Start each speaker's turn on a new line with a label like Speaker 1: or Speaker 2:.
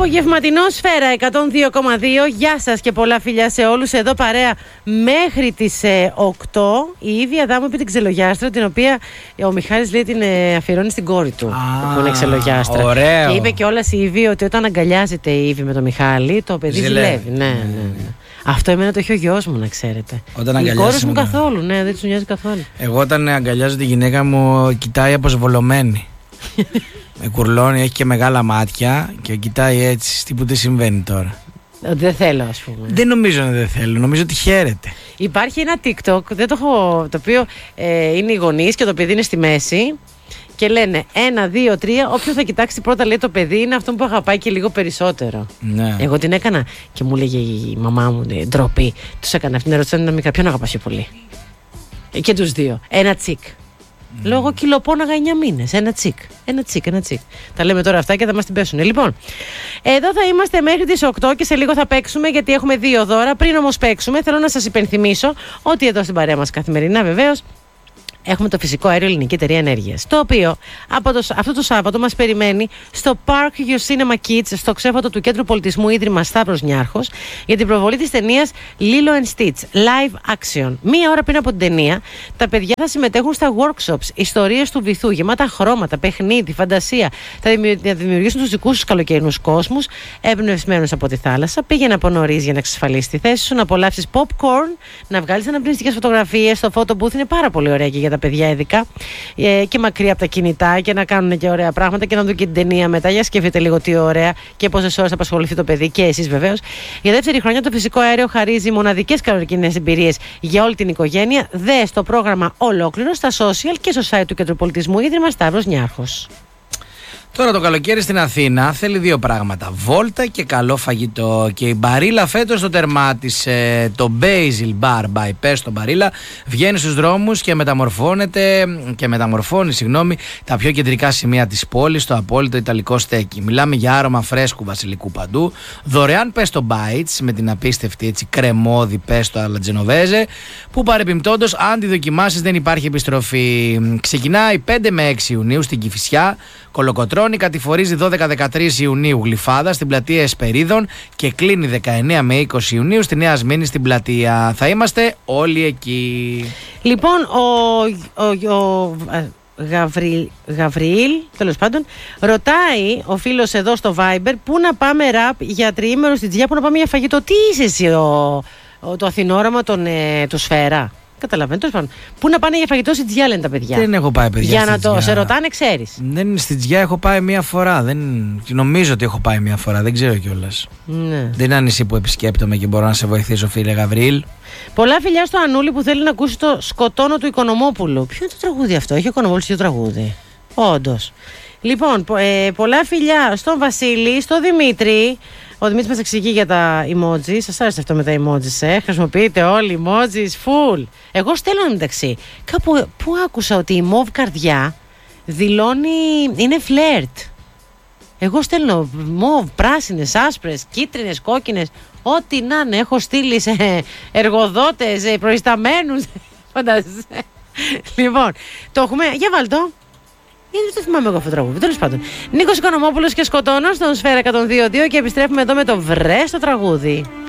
Speaker 1: Απογευματινό Σφαίρα 102,2. Γεια σας και πολλά φιλιά σε όλους. Εδώ παρέα μέχρι τις 8. Η Ήβη Αδάμου είπε την ξελογιάστρα, την οποία ο Μιχάλης λέει την αφιερώνει στην κόρη του. Που είναι ξελογιάστρα.
Speaker 2: Ωραίο.
Speaker 1: Και είπε κιόλας η Ήβη ότι όταν αγκαλιάζεται η Ήβη με τον Μιχάλη, το παιδί ζηλεύει. Ναι. Αυτό εμένα το έχει ο γιος μου, να ξέρετε. Οι κόρες μου καθόλου, ναι, δεν τους νοιάζει καθόλου.
Speaker 2: Εγώ όταν αγκαλιάζω τη γυναίκα μου, κοιτάει αποσβολωμένη. Με κουρλώνει, έχει και μεγάλα μάτια και κοιτάει έτσι. Τι συμβαίνει τώρα.
Speaker 1: Δεν θέλω, ας πούμε.
Speaker 2: Δεν νομίζω ότι δεν θέλω, νομίζω ότι χαίρεται.
Speaker 1: Υπάρχει ένα TikTok, το οποίο είναι οι γονείς και το παιδί είναι στη μέση. Και λένε 1, 2, 3. Όποιο θα κοιτάξει πρώτα, λέει, το παιδί είναι αυτό που αγαπάει και λίγο περισσότερο.
Speaker 2: Ναι.
Speaker 1: Εγώ την έκανα και μου λέγε η μαμά μου, ντροπή. Τους έκανα αυτήν την ερώτηση, ήταν μικρά. Ποιον αγαπάς πιο πολύ? Και τους δύο. Ένα τσικ. Λόγω κυλοπώναγα 9 μήνες. Ένα τσικ. Τα λέμε τώρα αυτά και θα μας την πέσουν. Λοιπόν, εδώ θα είμαστε μέχρι τις 8 και σε λίγο θα παίξουμε, γιατί έχουμε 2 δώρα. Πριν όμως παίξουμε, θέλω να σας υπενθυμίσω ότι εδώ στην παρέα μας καθημερινά, βεβαίως, έχουμε το φυσικό αέριο Ελληνική Εταιρεία Ενέργειας, το οποίο αυτό το Σάββατο μας περιμένει στο Park Your Cinema Kids, στο ξέφωτο του Κέντρου Πολιτισμού Ίδρυμα Σταύρος Νιάρχος, για την προβολή της ταινίας Lilo and Stitch Live Action. Μία ώρα πριν από την ταινία, τα παιδιά θα συμμετέχουν στα workshops, ιστορίες του βυθού, γεμάτα χρώματα, παιχνίδι, φαντασία. Θα δημιουργήσουν τους δικούς τους καλοκαιρινούς κόσμους, εμπνευσμένους από τη θάλασσα. Πήγαινε από νωρίς για να εξασφαλίσεις τη θέση σου, να απολαύσεις popcorn, να βγάλεις αναπνευστικές φωτογραφίες. Το photo booth είναι πάρα πολύ ωραία και για τα παιδιά ειδικά, και μακριά από τα κινητά, και να κάνουν και ωραία πράγματα και να δουν και την ταινία μετά. Για σκεφτείτε λίγο τι ωραία και πόσες ώρες θα απασχοληθεί το παιδί και εσείς βεβαίως. Για δεύτερη χρονιά το φυσικό αέριο χαρίζει μοναδικές καλοκαιρινές εμπειρίες για όλη την οικογένεια. Δες το πρόγραμμα ολόκληρο στα social και στο site του Κέντρου Πολιτισμού Ίδρυμα Σταύρος Νιάρχος.
Speaker 2: Τώρα το καλοκαίρι στην Αθήνα θέλει 2 πράγματα. Βόλτα και καλό φαγητό. Και η Μπαρίλα φέτος το τερμάτισε. Το Basil Bar by Pesto Μπαρίλα βγαίνει στους δρόμους και μεταμορφώνει τα πιο κεντρικά σημεία της πόλης στο απόλυτο ιταλικό στέκι. Μιλάμε για άρωμα φρέσκου βασιλικού παντού. Δωρεάν Pesto Bites με την απίστευτη έτσι κρεμόδι Pesto alla Genovese, που παρεπιπτόντως αν τη δοκιμάσεις δεν υπάρχει επιστροφή. Ξεκινάει 5 με 6 Ιουνίου στην Κηφισιά. Κολοκοτρώνει, κατηφορίζει 12-13 Ιουνίου Γλυφάδα στην πλατεία Εσπερίδων και κλείνει 19 με 20 Ιουνίου στη Νέα Σμήνη στην πλατεία. Θα είμαστε όλοι εκεί.
Speaker 1: Λοιπόν, ο Γαβριήλ, τέλος πάντων, ρωτάει ο φίλος εδώ στο Viber πού να πάμε ραπ για τριήμερο στην Τζιά, πού να πάμε για φαγητό. Τι είσαι εσύ, το Αθηνόραμα του Σφαίρα? Καταλαβαίνω, τέλος πάντων. Πού να πάνε για φαγητό στην Τζιά, λένε τα παιδιά.
Speaker 2: Δεν έχω πάει, παιδιά.
Speaker 1: Για να το σε ρωτάνε, ξέρεις.
Speaker 2: Δεν, στην Τζιά έχω πάει 1 φορά. Νομίζω ότι έχω πάει 1 φορά, δεν ξέρω κιόλας.
Speaker 1: Ναι.
Speaker 2: Δεν είναι νησί που επισκέπτομαι και μπορώ να σε βοηθήσω, φίλε Γαβριήλ.
Speaker 1: Πολλά φιλιά στο Ανούλη που θέλει να ακούσει το Σκοτώνω του Οικονομόπουλου. Ποιο είναι το τραγούδι αυτό? Έχει ο Οικονομόπουλος το τραγούδι? Όντως. Λοιπόν, πολλά φιλιά στον Βασίλη, στον Δημήτρη. Ο Δημήτρης μας εξηγεί για τα emojis. Σας άρεσε αυτό με τα emojis, Χρησιμοποιείτε όλοι emojis full. Εγώ στέλνω μεταξύ. Κάπου που άκουσα ότι η μοβ καρδιά δηλώνει είναι φλερτ. Εγώ στέλνω μοβ, πράσινες, άσπρες, κίτρινες, κόκκινες. Ό,τι να είναι. Έχω στείλει σε εργοδότες, σε προϊσταμένους. Φαντάζεσαι. Λοιπόν, το έχουμε. Για βάλτο. Γιατί δεν το θυμάμαι εγώ αυτό το τραγούδι. Τέλος πάντων. Νίκος Οικονομόπουλος και Σκοτώνω στον Σφαίρα 102.2 και επιστρέφουμε εδώ με το βρε στο τραγούδι.